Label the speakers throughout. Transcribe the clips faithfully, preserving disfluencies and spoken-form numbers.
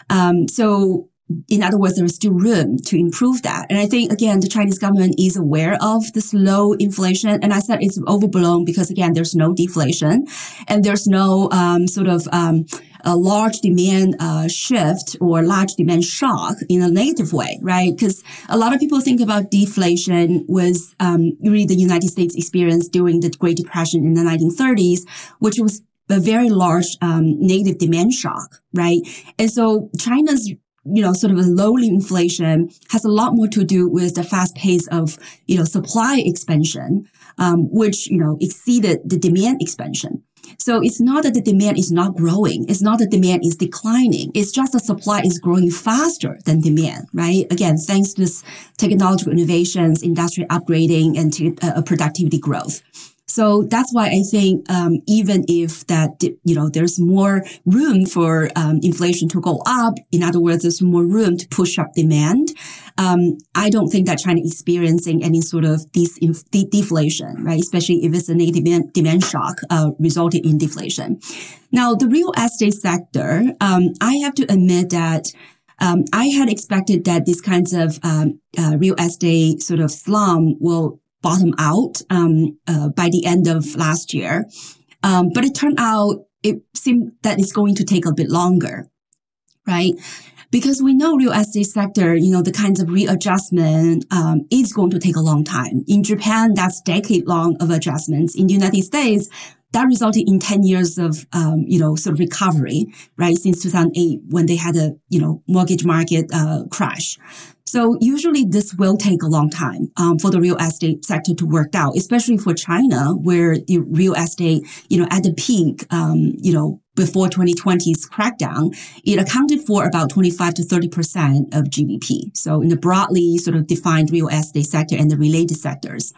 Speaker 1: Um, so in other words, there is still room to improve that. And I think, again, the Chinese government is aware of this low inflation. And I said it's overblown because, again, there's no deflation and there's no um, sort of um, a large demand uh, shift or large demand shock in a negative way, right? Because a lot of people think about deflation was um, really the United States experience during the Great Depression in the nineteen thirties, which was a very large um, negative demand shock, right? And so China's you know, sort of a low inflation has a lot more to do with the fast pace of, you know, supply expansion, um, which, you know, exceeded the demand expansion. So it's not that the demand is not growing. It's not that demand is declining. It's just the supply is growing faster than demand, right? Again, thanks to this technological innovations, industry upgrading, and to uh, productivity growth. So that's why I think um, even if that, you know, there's more room for um, inflation to go up, in other words, there's more room to push up demand, um, I don't think that China is experiencing any sort of de- de- deflation, right? Especially if it's a negative demand, demand shock uh, resulting in deflation. Now, the real estate sector, um, I have to admit that um, I had expected that these kinds of um, uh, real estate sort of slum will bottom out um, uh, by the end of last year. Um, but it turned out it seemed that it's going to take a bit longer, right? Because we know real estate sector, you know, the kinds of readjustment um, is going to take a long time. In Japan, that's decade long of adjustments. In the United States, that resulted in ten years of, um, you know, sort of recovery, right? Since two thousand eight, when they had a, you know, mortgage market uh, crash. So usually this will take a long time um, for the real estate sector to work out, especially for China, where the real estate, you know, at the peak, um, you know, before twenty twenty's crackdown, it accounted for about twenty-five to thirty percent of G D P. So in the broadly sort of defined real estate sector and the related sectors.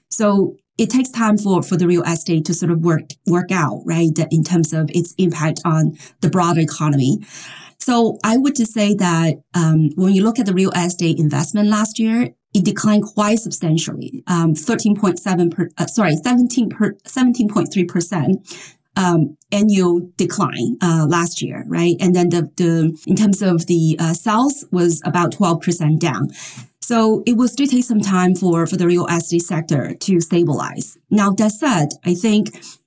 Speaker 1: So it takes time for, for the real estate to sort of work, work out, right, that in terms of its impact on the broader economy. So I would just say that um, when you look at the real estate investment last year, it declined quite substantially, um, thirteen point seven per, uh, sorry, seventeen per, seventeen point three percent um, annual decline uh, last year, right? And then the the in terms of the uh, sales was about twelve percent down. So it will still take some time for for the real estate sector to stabilize. Now that said, I think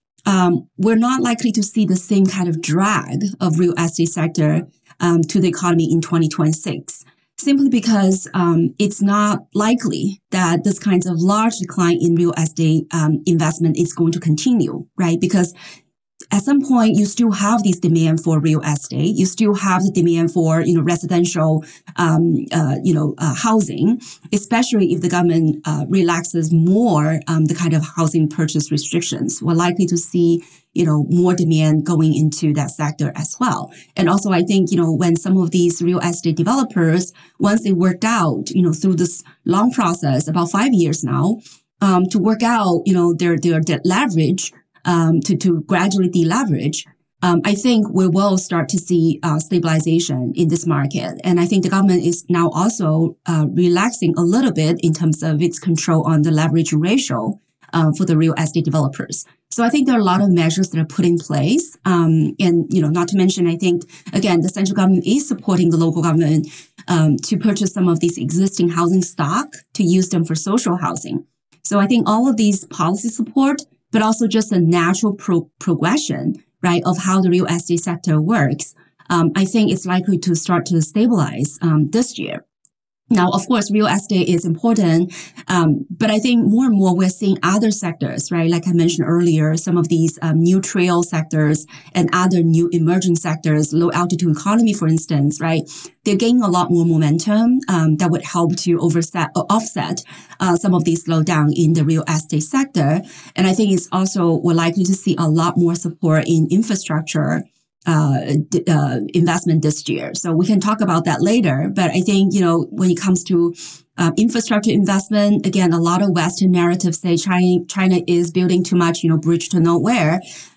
Speaker 1: um, we're not likely to see the same kind of drag of real estate sector Um, to the economy in twenty twenty-six, simply because um, it's not likely that this kinds of large decline in real estate um, investment is going to continue, right? Because at some point, you still have this demand for real estate. You still have the demand for, you know, residential, um, uh, you know, uh, housing, especially if the government uh, relaxes more um, the kind of housing purchase restrictions. We're likely to see, you know, more demand going into that sector as well. And also, I think, you know, when some of these real estate developers, once they worked out, you know, through this long process, about five years now, um, to work out, you know, their their debt leverage, Um, to, to gradually deleverage, um, I think we will start to see uh, stabilization in this market. And I think the government is now also uh, relaxing a little bit in terms of its control on the leverage ratio uh, for the real estate developers. So I think there are a lot of measures that are put in place. Um, and, you know, not to mention, I think, again, the central government is supporting the local government um, to purchase some of these existing housing stock to use them for social housing. So I think all of these policy support, but also just a natural pro- progression, right, of how the real estate sector works, um, I think it's likely to start to stabilize um, this year. Now, of course, real estate is important, um, but I think more and more we're seeing other sectors, right? Like I mentioned earlier, some of these um, new trail sectors and other new emerging sectors, low altitude economy, for instance, right? They're gaining a lot more momentum um, that would help to overset, uh, offset uh, some of these slowdown in the real estate sector. And I think it's also, we're likely to see a lot more support in infrastructure Uh, d- uh, investment this year. So we can talk about that later. But I think, you know, when it comes to uh, infrastructure investment, again, a lot of Western narratives say China, China is building too much, you know, bridge to nowhere.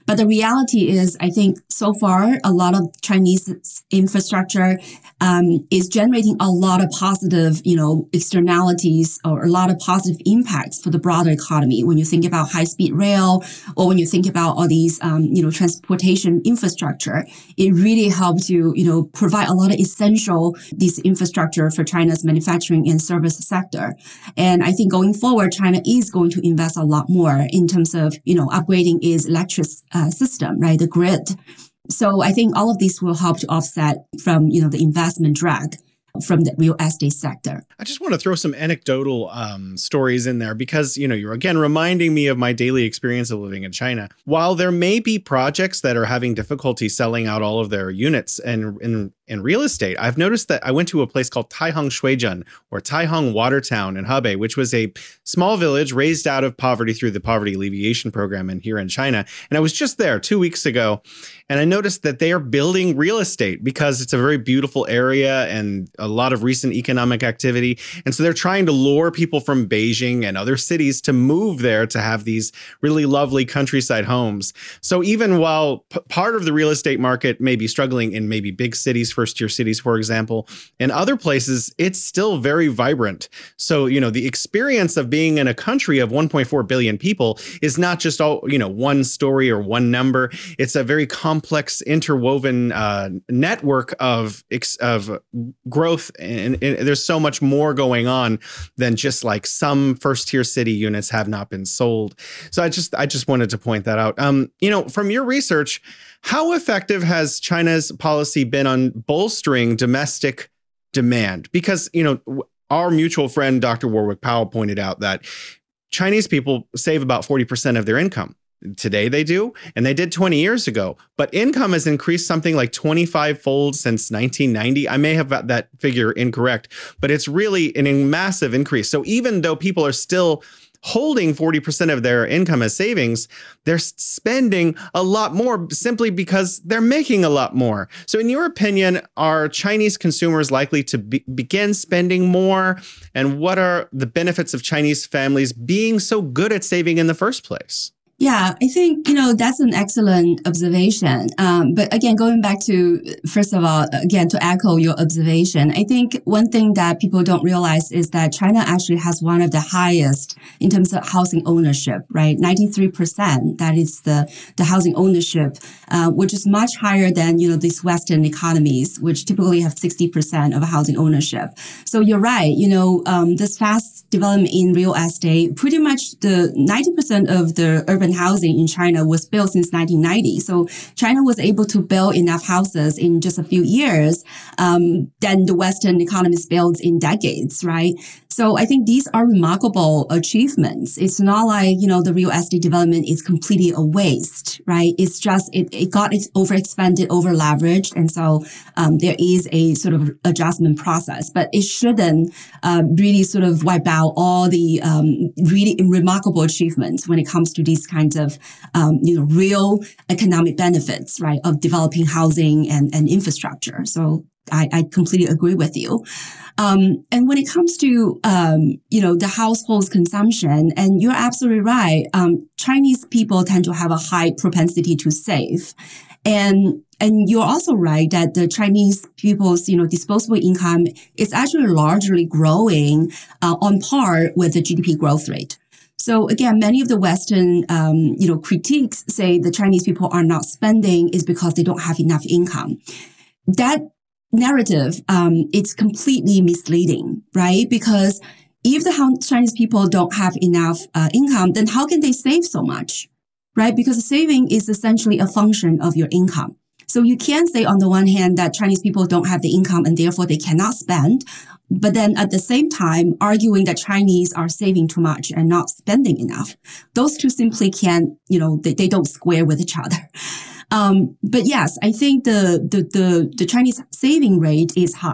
Speaker 1: But the reality is, I think so far, a lot of Chinese infrastructure um, is generating a lot of positive, you know, externalities or a lot of positive impacts for the broader economy. When you think about high-speed rail or when you think about all these, um, you know, transportation infrastructure, it really helps to, you know, provide a lot of essential, this infrastructure for China's manufacturing and service sector. And I think going forward, China is going to invest a lot more in terms of, you know, upgrading its electric uh, system, right, the grid. So I think all of these will help to offset from, you know, the investment drag from the real estate sector.
Speaker 2: I just want to throw some anecdotal um, stories in there because, you know, you're again reminding me of my daily experience of living in China. While there may be projects that are having difficulty selling out all of their units and in, in real estate, I've noticed that I went to a place called Taihang Shuizhen or Taihang Watertown in Hebei, which was a small village raised out of poverty through the poverty alleviation program in here in China. And I was just there two weeks ago, and I noticed that they are building real estate because it's a very beautiful area and a lot of recent economic activity. And so they're trying to lure people from Beijing and other cities to move there to have these really lovely countryside homes. So even while p- part of the real estate market may be struggling in maybe big cities, first tier cities, for example, in other places, it's still very vibrant. So, you know, the experience of being in a country of one point four billion people is not just all, you know, one story or one number. It's a very complex, interwoven uh, network of, of growth. And, and there's so much more going on than just like some first tier city units have not been sold. So I just I just wanted to point that out. Um, you know, from your research, how effective has China's policy been on bolstering domestic demand? Because, you know, our mutual friend, Doctor Warwick Powell, pointed out that Chinese people save about forty percent of their income. Today they do, and they did twenty years ago. But income has increased something like twenty-five fold since nineteen ninety. I may have got that figure incorrect, but it's really an, a massive increase. So even though people are still holding forty percent of their income as savings, they're spending a lot more simply because they're making a lot more. So in your opinion, are Chinese consumers likely to be, begin spending more? And what are the benefits of Chinese families being so good at saving in the first place?
Speaker 1: Yeah, I think, you know, that's an excellent observation. Um, but again, going back to, first of all, again, to echo your observation, I think one thing that people don't realize is that China actually has one of the highest in terms of housing ownership, right? ninety-three percent, that is the, the housing ownership, uh, which is much higher than, you know, these Western economies, which typically have sixty percent of housing ownership. So you're right, you know, um, this fast development in real estate, pretty much the ninety percent of the urban housing in China was built since nineteen ninety. So China was able to build enough houses in just a few years um, than the Western economies built in decades, right? So I think these are remarkable achievements. It's not like, you know, the real estate development is completely a waste, right? It's just, it, it got overexpanded, over leveraged. And so um, there is a sort of adjustment process, but it shouldn't uh, really sort of wipe out all the um, really remarkable achievements when it comes to these kinds of, um, you know, real economic benefits, right, of developing housing and, and infrastructure. So I, I completely agree with you. Um, and when it comes to, um, you know, the household's consumption, and you're absolutely right, um, Chinese people tend to have a high propensity to save. And, and you're also right that the Chinese people's, you know, disposable income is actually largely growing, uh, on par with the G D P growth rate. So again, many of the Western, um, you know, critiques say the Chinese people are not spending is because they don't have enough income. That narrative, um, it's completely misleading, right? Because if the Chinese people don't have enough uh, income, then how can they save so much, right? Because saving is essentially a function of your income. So you can say on the one hand that Chinese people don't have the income and therefore they cannot spend, but then at the same time arguing that Chinese are saving too much and not spending enough. Those two simply can't, you know, they, they don't square with each other. Um, but yes, I think the, the, the, the Chinese saving rate is high.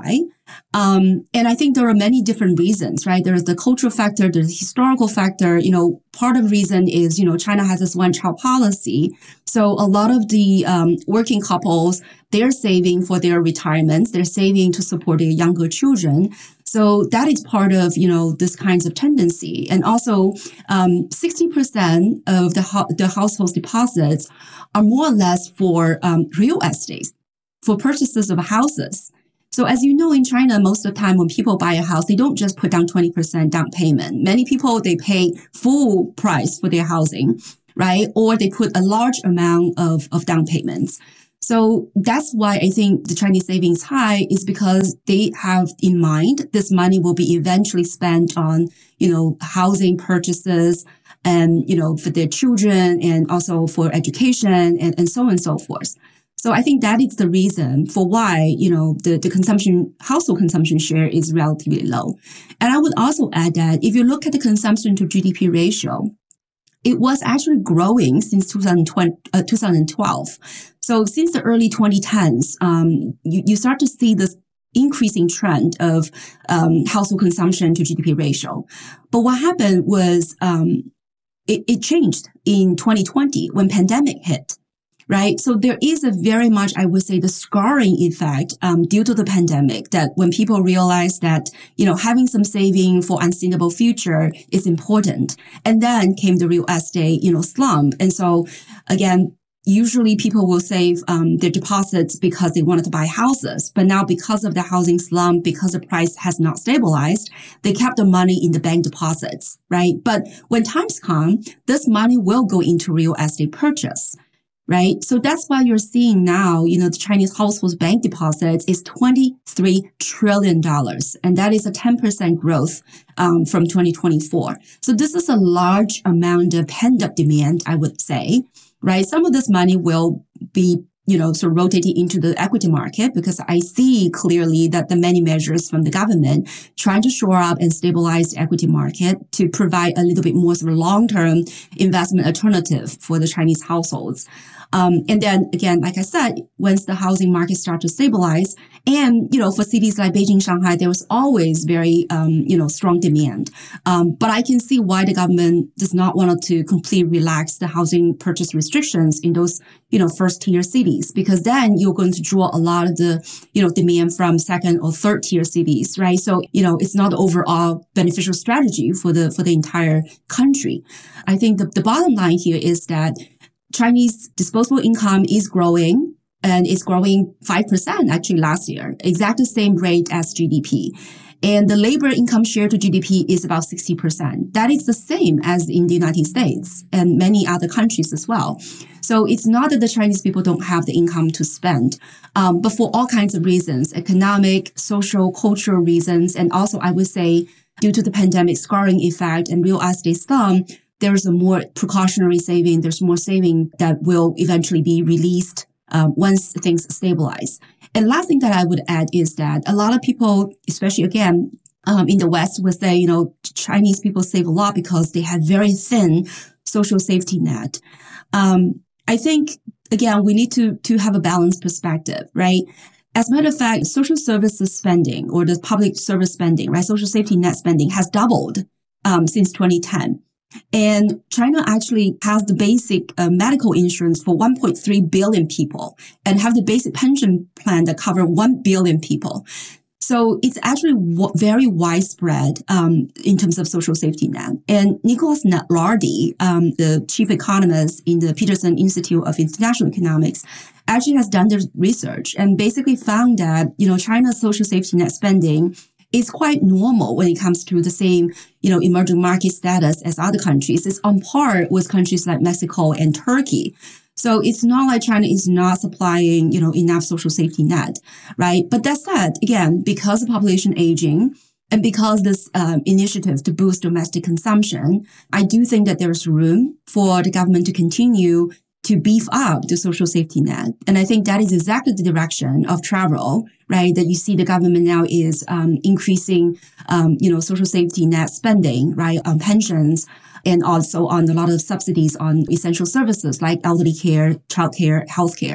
Speaker 1: Um, and I think there are many different reasons, right? There's the cultural factor, there's the historical factor. You know, part of the reason is, you know, China has this one-child policy. So a lot of the um, working couples, they're saving for their retirements. They're saving to support their younger children. So that is part of, you know, this kinds of tendency. And also, um, sixty percent of the, ho- the household deposits are more or less for um, real estate, for purchases of houses. So as you know, in China, most of the time when people buy a house, they don't just put down twenty percent down payment. Many people, they pay full price for their housing, right? Or they put a large amount of, of down payments. So that's why I think the Chinese savings high is because they have in mind this money will be eventually spent on, you know, housing purchases and, you know, for their children and also for education and, and so on and so forth. So I think that is the reason for why, you know, the, the consumption, household consumption share is relatively low. And I would also add that if you look at the consumption to G D P ratio, it was actually growing since two thousand twenty, uh, two thousand twelve. So since the early twenty tens, um, you, you start to see this increasing trend of um, household consumption to G D P ratio. But what happened was um, it, it changed in twenty twenty when pandemic hit. Right. So there is a very much, I would say, the scarring effect um, due to the pandemic that when people realize that, you know, having some saving for unsustainable future is important. And then came the real estate, you know, slump. And so, again, usually people will save um, their deposits because they wanted to buy houses. But now because of the housing slump, because the price has not stabilized, they kept the money in the bank deposits. Right. But when times come, this money will go into real estate purchase. Right. So that's why you're seeing now, you know, the Chinese households bank deposits is twenty-three trillion dollars. And that is a ten percent growth um, from twenty twenty-four. So this is a large amount of pent-up demand, I would say. Right. Some of this money will be, you know, sort of rotating into the equity market because I see clearly that the many measures from the government trying to shore up and stabilize the equity market to provide a little bit more sort of long-term investment alternative for the Chinese households. Um, and then again, like I said, once the housing market starts to stabilize and, you know, for cities like Beijing, Shanghai, there was always very, um, you know, strong demand. Um, but I can see why the government does not want to completely relax the housing purchase restrictions in those, you know, first tier cities, because then you're going to draw a lot of the, you know, demand from second or third tier cities, right? So, you know, it's not overall beneficial strategy for the, for the entire country. I think the, the bottom line here is that Chinese disposable income is growing and it's growing five percent actually last year, exact the same rate as G D P. And the labor income share to G D P is about sixty percent. That is the same as in the United States and many other countries as well. So it's not that the Chinese people don't have the income to spend, um, but for all kinds of reasons, economic, social, cultural reasons, and also I would say due to the pandemic scarring effect and real estate slump, there's a more precautionary saving. There's more saving that will eventually be released um, once things stabilize. And last thing that I would add is that a lot of people, especially again, um, in the West would say, you know, Chinese people save a lot because they have very thin social safety net. Um, I think, again, we need to, to have a balanced perspective, right? As a matter of fact, social services spending or the public service spending, right? Social safety net spending has doubled um, since twenty ten. And China actually has the basic uh, medical insurance for one point three billion people and have the basic pension plan that cover one billion people. So it's actually w- very widespread um, in terms of social safety net. And Nicholas Lardy, um, the chief economist in the Peterson Institute of International Economics, actually has done the research and basically found that, you know, China's social safety net spending is quite normal when it comes to the same, you know, emerging market status as other countries. It's on par with countries like Mexico and Turkey. So it's not like China is not supplying, you know, enough social safety net, right? But that said, again, because of population aging and because this um, initiative to boost domestic consumption, I do think that there's room for the government to continue to beef up the social safety net. And I think that is exactly the direction of travel, right? That you see the government now is um, increasing, um, you know, social safety net spending, right, on pensions and also on a lot of subsidies on essential services like elderly care, childcare, healthcare.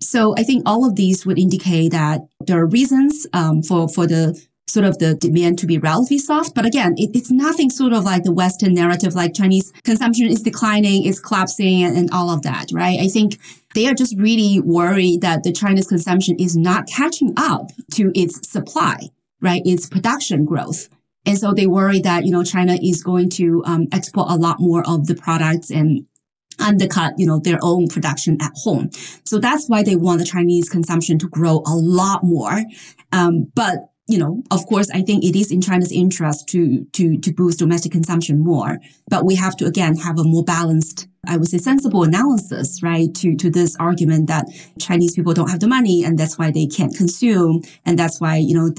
Speaker 1: So I think all of these would indicate that there are reasons um, for, for the sort of the demand to be relatively soft. But again, it, it's nothing sort of like the Western narrative, like Chinese consumption is declining, is collapsing, and, and all of that, right? I think they are just really worried that the Chinese consumption is not catching up to its supply, right? Its production growth. And so they worry that, you know, China is going to um, export a lot more of the products and undercut, you know, their own production at home. So that's why they want the Chinese consumption to grow a lot more. Um, but you know, of course, I think it is in China's interest to to to boost domestic consumption more. But we have to, again, have a more balanced, I would say, sensible analysis, right, to, to this argument that Chinese people don't have the money and that's why they can't consume. And that's why, you know,